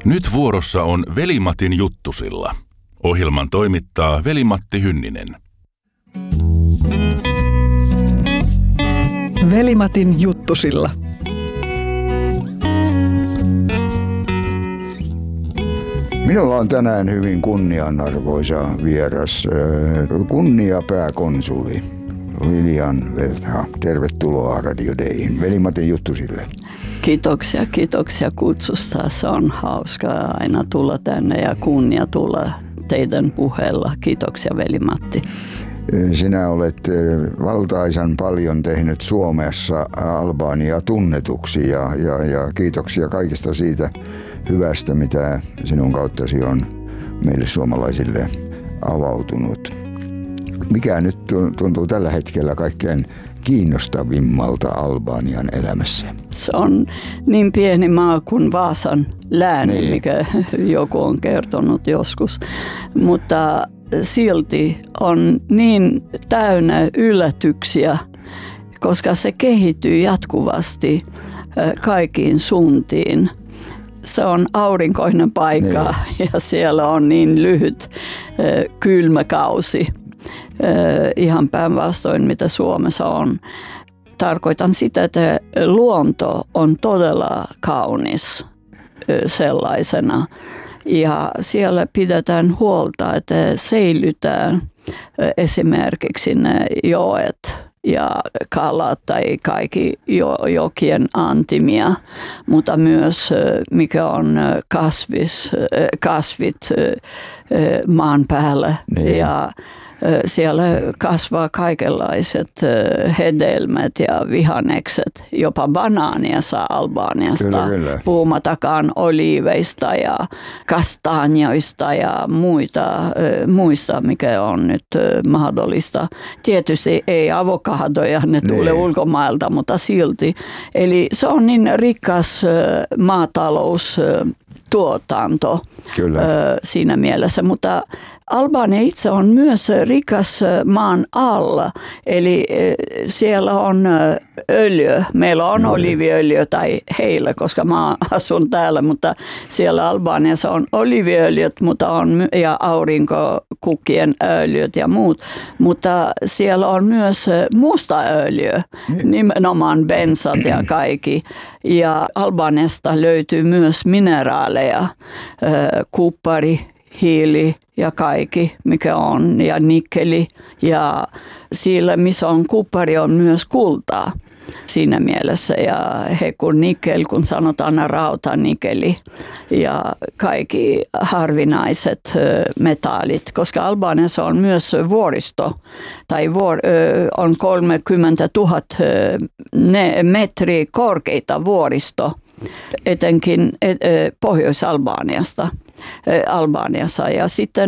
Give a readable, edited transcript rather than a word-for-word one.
Nyt vuorossa on Veli-Matin juttusilla. Ohjelman toimittaa Veli-Matti Hynninen. Veli-Matin juttusilla. Minulla on tänään hyvin kunnianarvoisa vieras, kunniapääkonsuli Lilian Veltha. Tervetuloa Radio Dayhin. Veli-Matin juttusille. Kiitoksia kutsusta. Se on hauskaa aina tulla tänne ja kunnia tulla teidän puheella. Kiitoksia Veli-Matti. Sinä olet valtaisan paljon tehnyt Suomessa Albaniaa tunnetuksi ja kiitoksia kaikesta siitä hyvästä, mitä sinun kauttasi on meille suomalaisille avautunut. Mikä nyt tuntuu tällä hetkellä kaikkein kiinnostavimmalta Albanian elämässä? Se on niin pieni maa kuin Vaasan lääni, mikä joku on kertonut joskus, mutta silti on niin täynnä yllätyksiä, koska se kehittyy jatkuvasti kaikkiin suuntiin. Se on aurinkoinen paikka ja siellä on niin lyhyt kylmäkausi. Ihan päinvastoin mitä Suomessa on. Tarkoitan sitä, että luonto on todella kaunis sellaisena. Ja siellä pidetään huolta, että säilytään esimerkiksi ne joet ja kalat tai kaikki jokien antimia, mutta myös mikä on kasvit maan päällä. Ja siellä kasvaa kaikenlaiset hedelmät ja vihannekset, jopa banaania saa Albaniasta, puhumattakaan oliiveista ja kastanjoista ja muista, mikä on nyt mahdollista. Tietysti ei avokadoja, ne tulee ulkomailta, mutta silti. Eli se on niin rikas maataloustuotanto siinä mielessä, mutta Albania itse on myös rikas maan alla, eli siellä on öljy. Meillä on oliiviöljy tai heillä, koska mä asun täällä, mutta siellä Albaniassa on oliiviöljyt ja aurinkokukkien öljyt ja muut. Mutta siellä on myös musta öljy, nimenomaan bensat ja kaikki. Ja Albaniasta löytyy myös mineraaleja, kuppari, hiili ja kaikki, mikä on, ja nikkeli. Ja siellä, missä on kuppari, on myös kultaa siinä mielessä. Ja kun nikkel, kun sanotaan rautanikeli ja kaikki harvinaiset metallit, koska Albaniassa on myös vuoristo, tai on 30 000 metriä korkeita vuoristo, etenkin Pohjois-Albaniassa. Ja sitten